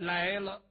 来了。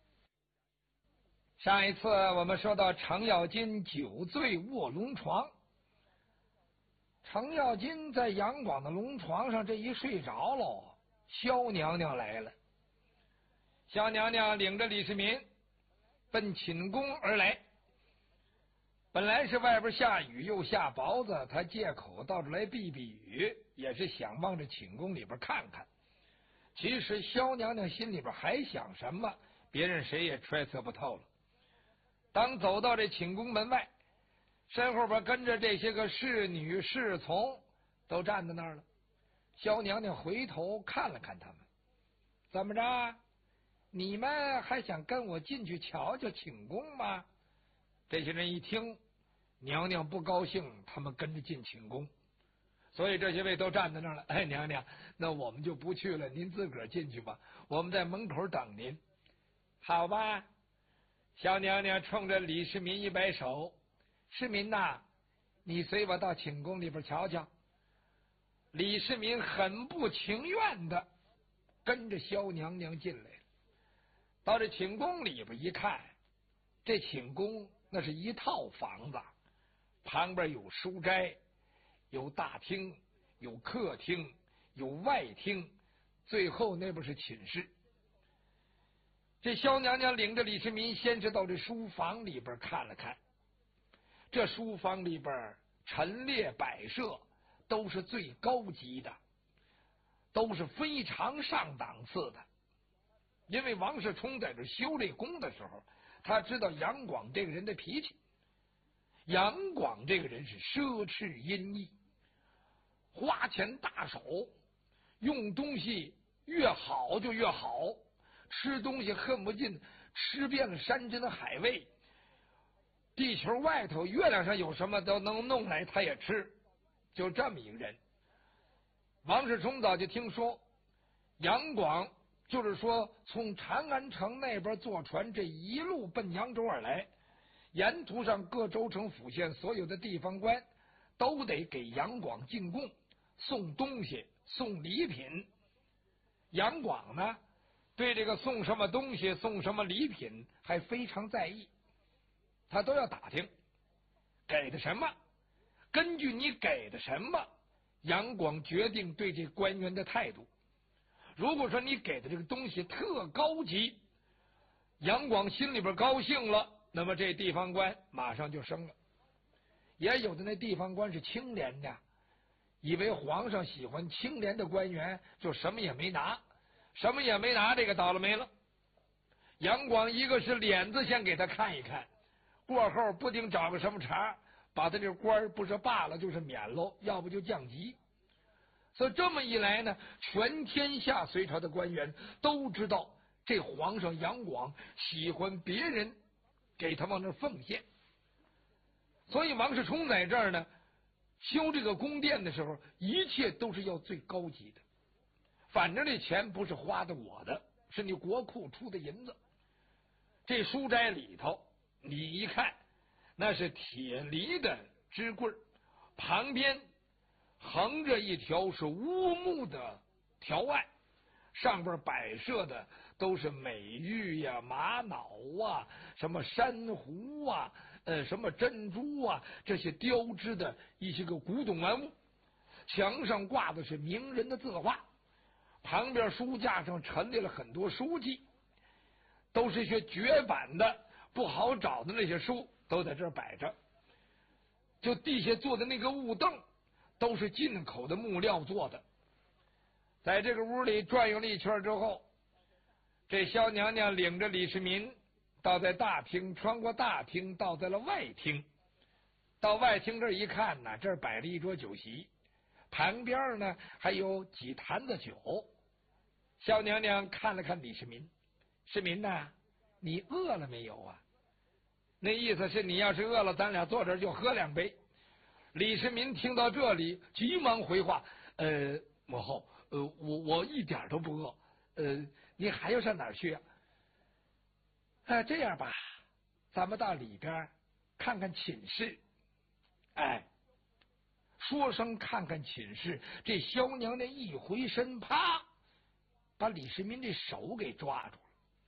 上一次我们说到程咬金酒醉卧龙床，程咬金在杨广的龙床上这一睡着喽，萧娘娘来了。萧娘娘领着李世民奔寝宫而来。本来是外边下雨又下雹子，他借口到这来避避雨，也是想往这寝宫里边看看。其实萧娘娘心里边还想什么，别人谁也揣测不透了。当走到这寝宫门外，身后边跟着这些个侍女侍从都站在那儿了。萧娘娘回头看了看他们，怎么着？你们还想跟我进去瞧瞧寝宫吗？这些人一听娘娘不高兴，他们跟着进寝宫，所以这些位都站在那儿了。哎，娘娘，那我们就不去了，您自个儿进去吧，我们在门口等您。好吧。萧娘娘冲着李世民一摆手，世民呐，你随我到寝宫里边瞧瞧。李世民很不情愿的跟着萧娘娘进来了。到这寝宫里边一看，这寝宫那是一套房子，旁边有书斋，有大厅，有客厅，有外厅，最后那边是寝室。这萧娘娘领着李世民先是到这书房里边看了看，这书房里边陈列摆设都是最高级的，都是非常上档次的。因为王世充在这修这宫的时候，他知道杨广这个人的脾气。杨广这个人是奢侈淫逸，花钱大手，用东西越好就越好，吃东西恨不尽吃遍了山珍海味，地球外头月亮上有什么都能弄来他也吃，就这么一个人。王世充早就听说杨广就是说从长安城那边坐船这一路奔扬州而来，沿途上各州城府县所有的地方官都得给杨广进贡，送东西送礼品。杨广呢对这个送什么东西送什么礼品还非常在意，他都要打听给的什么，根据你给的什么，杨广决定对这官员的态度。如果说你给的这个东西特高级，杨广心里边高兴了，那么这地方官马上就升了。也有的那地方官是清廉的，以为皇上喜欢清廉的官员，就什么也没拿，什么也没拿，这个倒了霉了。杨广一个是脸子先给他看一看，过后不定找个什么茬，把他这官不是罢了就是免喽，要不就降级。所以这么一来呢，全天下隋朝的官员都知道这皇上杨广喜欢别人给他往那奉献。所以王世充在这儿呢修这个宫殿的时候，一切都是要最高级的，反正这钱不是花的我的，是你国库出的银子。这书斋里头你一看，那是铁犁的支棍，旁边横着一条是乌木的条案，上边摆设的都是美玉呀、玛瑙啊、什么珊瑚啊、什么珍珠啊，这些雕制的一些个古董玩物。墙上挂的是名人的字画，旁边书架上陈列了很多书籍，都是一些绝版的不好找的那些书都在这儿摆着。就地下坐的那个雾凳都是进口的木料做的。在这个屋里转悠了一圈之后，这萧娘娘领着李世民到在大厅，穿过大厅到在了外厅。到外厅这一看呢，这儿摆了一桌酒席，旁边呢还有几坛子酒。萧娘娘看了看李世民，世民呐，你饿了没有啊？那意思是你要是饿了，咱俩坐这儿就喝两杯。李世民听到这里急忙回话，母后，我一点都不饿，你还要上哪儿去啊？这样吧，咱们到里边看看寝室。哎，说声看看寝室，这萧娘娘一回身，啪，把李世民这手给抓住了。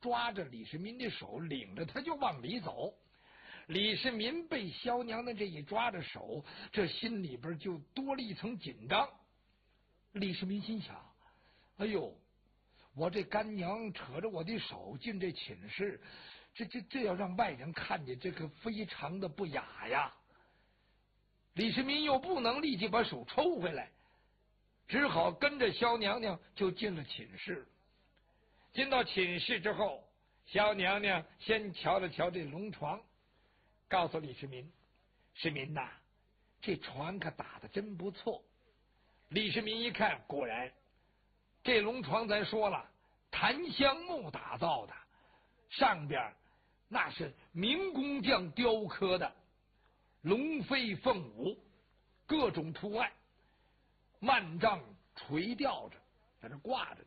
抓着李世民的手，领着他就往里走。李世民被萧娘娘这一抓着手，这心里边就多了一层紧张。李世民心想：哎呦，我这干娘扯着我的手进这寝室，这要让外人看见，这个非常的不雅呀。李世民又不能立即把手抽回来，只好跟着萧娘娘就进了寝室。进到寝室之后，萧娘娘先瞧了瞧这龙床，告诉李世民：“世民呐，这床可打得真不错。”李世民一看，果然，这龙床咱说了，檀香木打造的，上边那是名工匠雕刻的龙飞凤舞，各种图案，幔帐垂吊着，在这挂着呢。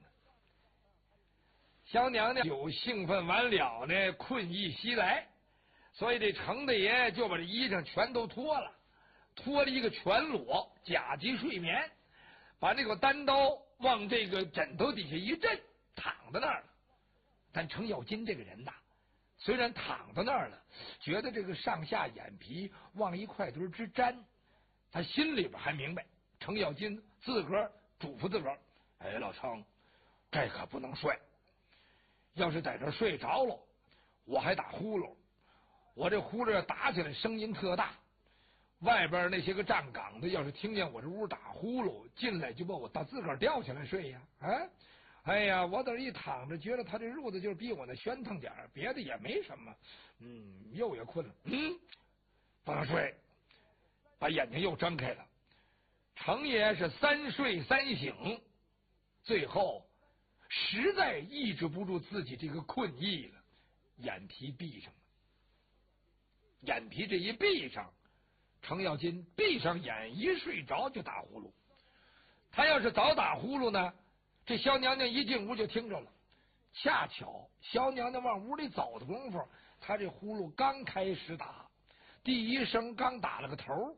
萧娘娘有兴奋完了呢，困意袭来，所以这程大爷就把这衣裳全都脱了，脱了一个全裸，假级睡眠，把那个单刀往这个枕头底下一震，躺在那儿了。但程咬金这个人呐，虽然躺在那儿了，觉得这个上下眼皮往一块堆之粘，他心里边还明白，程咬金自个儿嘱咐自个儿：“哎，老程，这可不能睡。要是在这睡着了，我还打呼噜，我这呼噜要打起来，声音特大。外边那些个站岗的，要是听见我这屋打呼噜，进来就把我自个儿吊起来睡呀！啊，哎呀，我在这一躺着，觉得他这褥子就是比我那喧腾点儿，别的也没什么。又也困了，不能睡，把眼睛又睁开了。程爷是三睡三醒，最后实在抑制不住自己这个困意了，眼皮闭上了。眼皮这一闭上，程咬金闭上眼一睡着就打呼噜。他要是早打呼噜呢，这萧娘娘一进屋就听着了。恰巧萧娘娘往屋里走的功夫，他这呼噜刚开始打，第一声刚打了个头，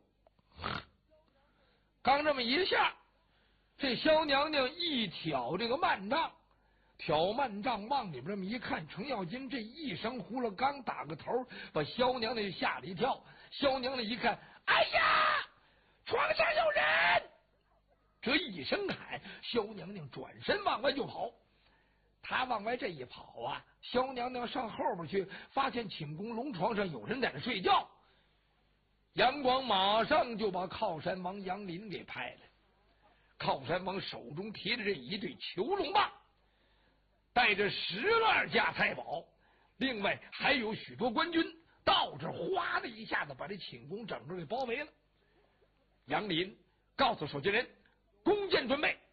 刚这么一下，这萧娘娘一挑这个幔帐，挑幔帐往里边这么一看，程咬金这一声呼噜刚打个头，把萧娘娘吓了一跳。萧娘娘一看，哎呀，床上有人！这一声喊，萧娘娘转身往外就跑。她往外这一跑啊，萧娘娘上后边去，发现寝宫龙床上有人在那睡觉。杨广马上就把靠山王杨林给派了。靠山王手中提着这一对囚龙棒，带着12架财宝，另外还有许多官军，到这哗的一下子把这寝宫整个给包围了。杨林告诉守军人，弓箭准备。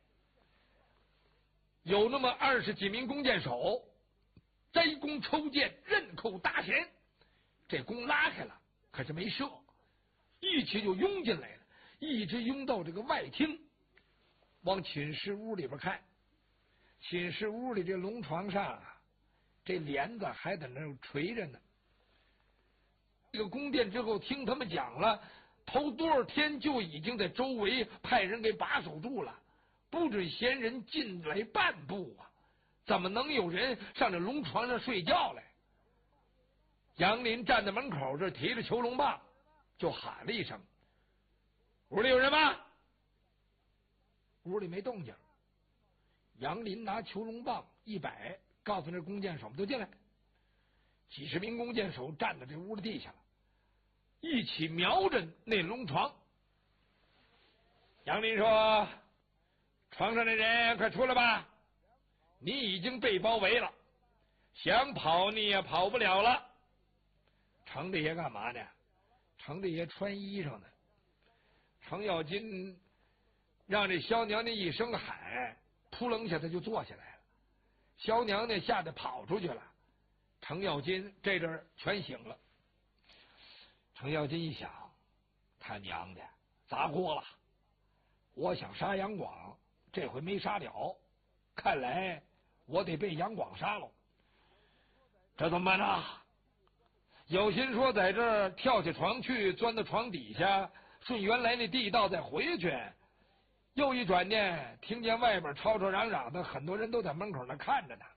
有那么20几名弓箭手摘弓抽箭，刃扣搭弦，这弓拉开了，可是没射，一起就拥进来了，一直拥到这个外厅。往寝室屋里边看，寝室屋里这龙床上啊，这帘子还在那儿垂着呢。这个宫殿之后听他们讲了，头多少天就已经在周围派人给把守住了，不准闲人进来半步啊！怎么能有人上这龙床上睡觉来？杨林站在门口这提着囚龙棒，就喊了一声：“屋里有人吗？”屋里没动静。杨林拿囚龙棒一摆，告诉那弓箭手们都进来。几十名弓箭手站在这屋的地下了，一起瞄着那龙床。杨林说：“床上的人快出来吧，你已经被包围了，想跑你也跑不了了。”程大爷干嘛呢？程大爷穿衣裳呢。程咬金让这萧娘娘一声喊，扑棱一下他就坐下来了。萧娘娘吓得跑出去了，程咬金这阵儿全醒了。程咬金一想，他娘的砸锅了，我想杀杨广，这回没杀了，看来我得被杨广杀了。这怎么办呢？有心说在这儿跳下床去，钻到床底下，顺原来那地道再回去。又一转念，听见外边吵吵嚷嚷的，很多人都在门口那看着呢。